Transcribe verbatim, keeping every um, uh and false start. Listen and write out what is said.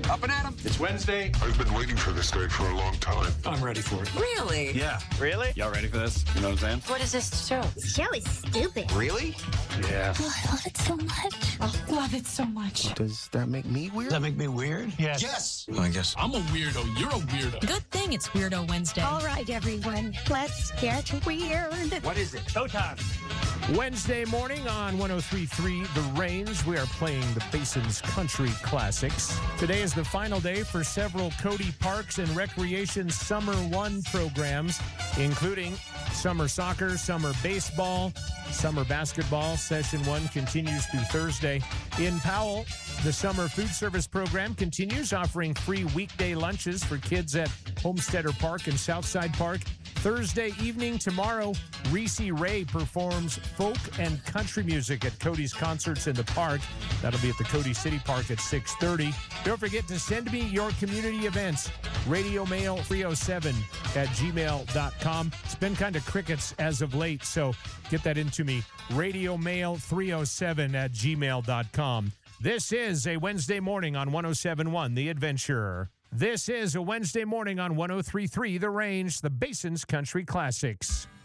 Up and at 'em. It's Wednesday. I've been waiting for this day for a long time. I'm ready for it. Really? Yeah. Really? Y'all ready for this? You know what I'm saying? What is this show? The show is stupid. Really? Yeah. Oh, I love it so much. Oh, love it so much. Does that make me weird? Does that make me weird? Yes. Yes. Well, I guess. I'm a weirdo. You're a weirdo. Good thing it's Weirdo Wednesday. All right, everyone, let's get weird. What is it? Showtime. Wednesday morning on one oh three point three The Range, we are playing the Basin's Country Classics. Today is the final day for several Cody Parks and Recreation Summer One programs, including summer soccer, summer baseball, summer basketball. Session one continues through Thursday. In Powell, the summer food service program continues, offering free weekday lunches for kids at Homesteader Park and Southside Park. Thursday evening, tomorrow, Reese Ray performs folk and country music at Cody's Concerts in the Park. That'll be at the Cody City Park at six thirty. Don't forget to send me your community events. Radio Mail three oh seven at gmail dot com. It's been kind of crickets as of late, so get that into me. Radio Mail three oh seven at gmail dot com. This is a Wednesday morning on one oh seven point one The Adventurer. This is a Wednesday morning on one oh three point three The Range, the Basin's Country Classics.